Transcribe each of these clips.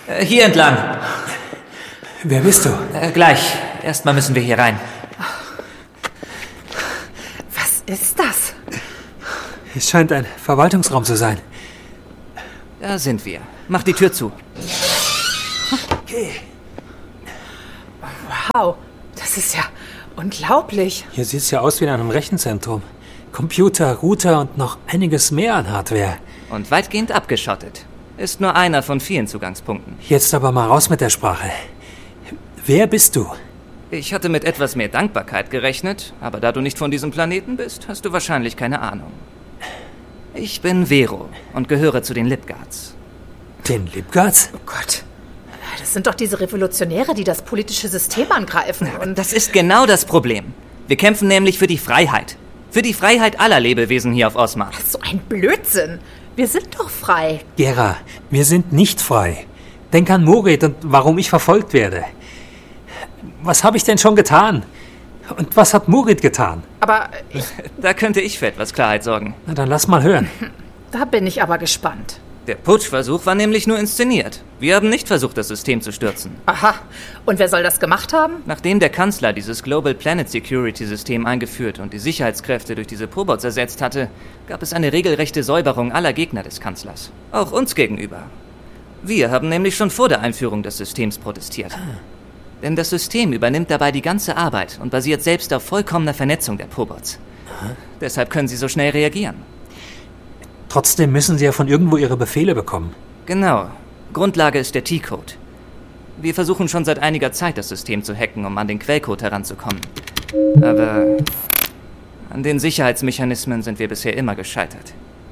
Hier entlang. Wer bist du? Gleich. Erstmal müssen wir hier rein. Was ist das? Es scheint ein Verwaltungsraum zu sein. Da sind wir. Mach die Tür zu. Okay. Wow, das ist ja unglaublich. Hier sieht es ja aus wie in einem Rechenzentrum. Computer, Router und noch einiges mehr an Hardware. Und weitgehend abgeschottet. Ist nur einer von vielen Zugangspunkten. Jetzt aber mal raus mit der Sprache. Wer bist du? Ich hatte mit etwas mehr Dankbarkeit gerechnet, aber da du nicht von diesem Planeten bist, hast du wahrscheinlich keine Ahnung. Ich bin Vero und gehöre zu den Lipguards. Den Lipguards? Oh Gott, das sind doch diese Revolutionäre, die das politische System angreifen. Und Das ist genau das Problem. Wir kämpfen nämlich für die Freiheit. Für die Freiheit aller Lebewesen hier auf Osma. so ein Blödsinn. Wir sind doch frei. Gera, wir sind nicht frei. Denk an Morit und warum ich verfolgt werde. Was habe ich denn schon getan? Und was hat Morit getan? Aber Da könnte ich für etwas Klarheit sorgen. Na dann lass mal hören. da bin ich aber gespannt. Der Putschversuch war nämlich nur inszeniert. Wir haben nicht versucht, das System zu stürzen. Aha, und wer soll das gemacht haben? Nachdem der Kanzler dieses Global Planet Security System eingeführt und die Sicherheitskräfte durch diese Pobots ersetzt hatte, gab es eine regelrechte Säuberung aller Gegner des Kanzlers. Auch uns gegenüber. Wir haben nämlich schon vor der Einführung des Systems protestiert. Denn das System übernimmt dabei die ganze Arbeit und basiert selbst auf vollkommener Vernetzung der Pobots. Deshalb können sie so schnell reagieren. Trotzdem müssen sie ja von irgendwo ihre Befehle bekommen. Genau. Grundlage ist der T-Code. Wir versuchen schon seit einiger Zeit, das System zu hacken, um an den Quellcode heranzukommen. Aber an den Sicherheitsmechanismen sind wir bisher immer gescheitert.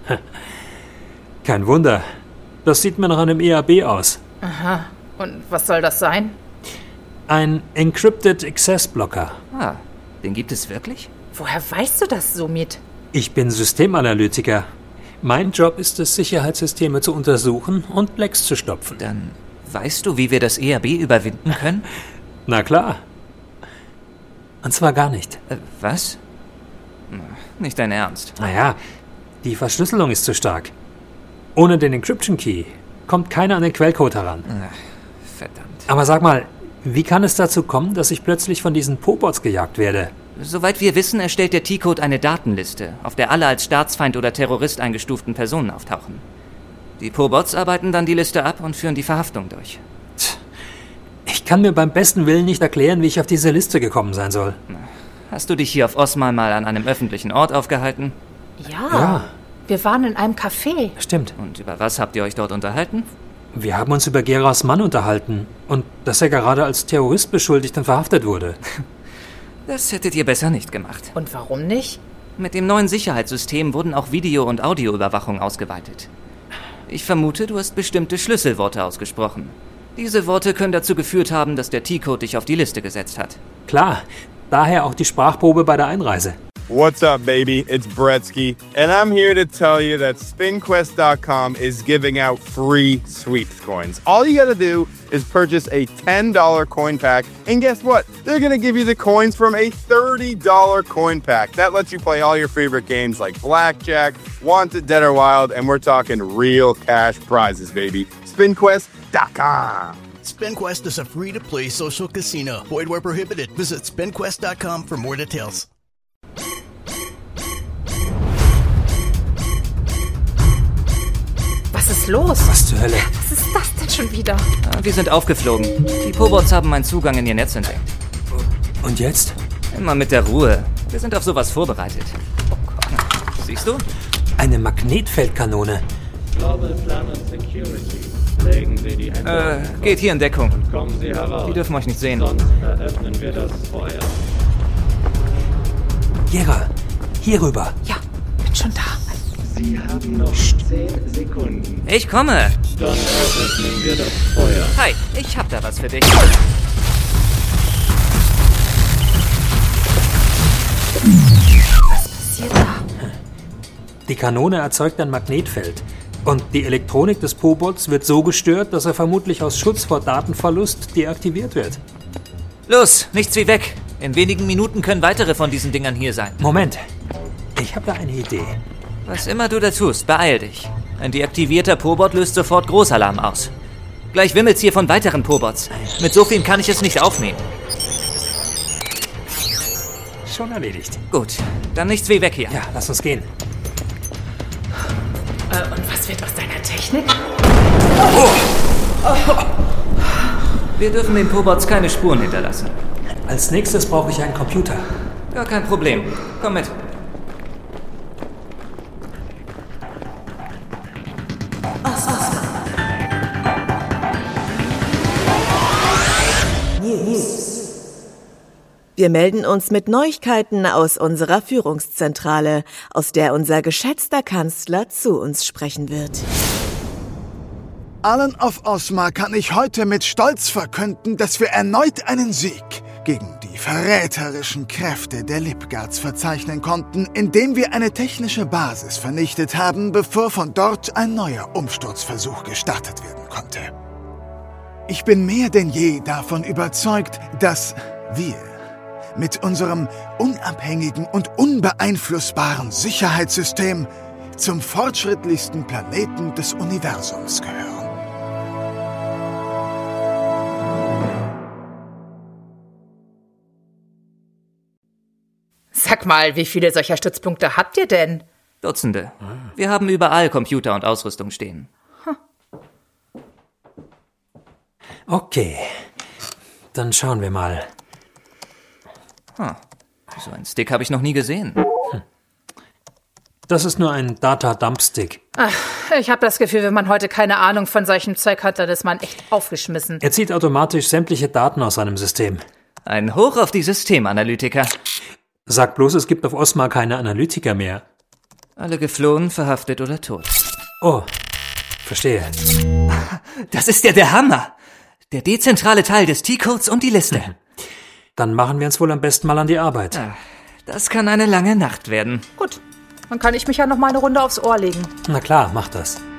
Kein Wunder. Das sieht mir nach einem EAB aus. Aha, und was soll das sein? Ein Encrypted Access Blocker. Ah, den gibt es wirklich? Woher weißt du das, Sumit? Ich bin Systemanalytiker. Mein Job ist es, Sicherheitssysteme zu untersuchen und Lecks zu stopfen. Dann weißt du, wie wir das EAB überwinden können? Na klar. Und zwar gar nicht. Was? Nicht dein Ernst. Naja, die Verschlüsselung ist zu stark. Ohne den Encryption Key kommt keiner an den Quellcode heran. Verdammt. Aber sag mal, wie kann es dazu kommen, dass ich plötzlich von diesen Pobots gejagt werde? Soweit wir wissen, erstellt der T-Code eine Datenliste, auf der alle als Staatsfeind oder Terrorist eingestuften Personen auftauchen. Die Pobots arbeiten dann die Liste ab und führen die Verhaftung durch. Ich kann mir beim besten Willen nicht erklären, wie ich auf diese Liste gekommen sein soll. Hast du dich hier auf Osma mal an einem öffentlichen Ort aufgehalten? Ja, wir waren in einem Café. Stimmt. Und über was habt ihr euch dort unterhalten? Wir haben uns über Geras Mann unterhalten und dass er gerade als Terrorist beschuldigt und verhaftet wurde. Das hättet ihr besser nicht gemacht. Und warum nicht? Mit dem neuen Sicherheitssystem wurden auch Video- und Audioüberwachung ausgeweitet. Ich vermute, du hast bestimmte Schlüsselworte ausgesprochen. Diese Worte können dazu geführt haben, dass der T-Code dich auf die Liste gesetzt hat. Klar, daher auch die Sprachprobe bei der Einreise. What's up, baby? It's Bretsky, and I'm here to tell you that SpinQuest.com is giving out free sweeps coins. All you gotta do is purchase a $10 coin pack, and guess what? They're gonna give you the coins from a $30 coin pack. That lets you play all your favorite games like Blackjack, Wanted, Dead or Wild, and we're talking real cash prizes, baby. SpinQuest.com. SpinQuest is a free-to-play social casino. Void where prohibited. Visit SpinQuest.com for more details. Was ist los? Was zur Hölle? Was ist das denn schon wieder? Wir sind aufgeflogen. Die Pobots haben einen Zugang in ihr Netz entdeckt. Und jetzt? Immer mit der Ruhe. Wir sind auf sowas vorbereitet. Oh Gott. Siehst du? Eine Magnetfeldkanone. Global Planet Security. Legen Sie die Hände auf. Geht hier in Deckung. Kommen Sie heraus. Die dürfen euch nicht sehen. Sonst eröffnen wir das Feuer. Gera, hier rüber. Ja, bin schon da. Sie haben noch 10 Sekunden. Ich komme. Dann eröffnen wir das Feuer. Hi, ich hab da was für dich. Was passiert da? Die Kanone erzeugt ein Magnetfeld. Und die Elektronik des Pobots wird so gestört, dass er vermutlich aus Schutz vor Datenverlust deaktiviert wird. Los, nichts wie weg. In wenigen Minuten können weitere von diesen Dingern hier sein. Moment, ich habe da eine Idee. Was immer du da tust, beeil dich. Ein deaktivierter Pobot löst sofort Großalarm aus. Gleich wimmelt's hier von weiteren Pobots. Mit so vielen kann ich es nicht aufnehmen. Schon erledigt. Gut, dann nichts wie weg hier. Ja, lass uns gehen. Und was wird aus deiner Technik? Wir dürfen den Pobots keine Spuren hinterlassen. Als nächstes brauche ich einen Computer. Gar kein Problem. Komm mit. Wir melden uns mit Neuigkeiten aus unserer Führungszentrale, aus der unser geschätzter Kanzler zu uns sprechen wird. Allen auf Osma kann ich heute mit Stolz verkünden, dass wir erneut einen Sieg gegen die verräterischen Kräfte der Lipgards verzeichnen konnten, indem wir eine technische Basis vernichtet haben, bevor von dort ein neuer Umsturzversuch gestartet werden konnte. Ich bin mehr denn je davon überzeugt, dass wir mit unserem unabhängigen und unbeeinflussbaren Sicherheitssystem zum fortschrittlichsten Planeten des Universums gehören. Sag mal, wie viele solcher Stützpunkte habt ihr denn? Dutzende. Wir haben überall Computer und Ausrüstung stehen. Okay, dann schauen wir mal. So einen Stick habe ich noch nie gesehen. Das ist nur ein Data-Dump-Stick. Ich habe das Gefühl, wenn man heute keine Ahnung von solchem Zeug hat, dann ist man echt aufgeschmissen. Er zieht automatisch sämtliche Daten aus seinem System. Ein Hoch auf die Systemanalytiker. Sag bloß, es gibt auf Osma keine Analytiker mehr. Alle geflohen, verhaftet oder tot. Oh, verstehe. Das ist ja der Hammer. Der dezentrale Teil des T-Codes und die Liste. Dann machen wir uns wohl am besten mal an die Arbeit. Das kann eine lange Nacht werden. Gut, dann kann ich mich ja noch mal eine Runde aufs Ohr legen. Na klar, mach das.